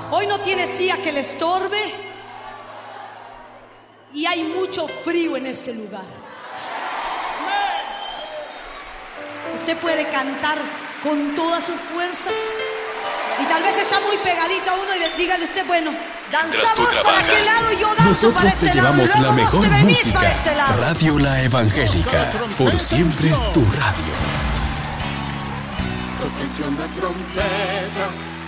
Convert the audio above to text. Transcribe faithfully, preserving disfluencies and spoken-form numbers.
Hoy no tiene silla que le estorbe. Y hay mucho frío en este lugar. Usted puede cantar con todas sus fuerzas. Y tal vez está muy pegadito a uno y dígale usted, bueno, danzamos para aquel lado y yo danzo nosotros para este te llevamos lado. la mejor música. Este Radio La Evangélica, por siempre tu radio. Tocación de trompeta,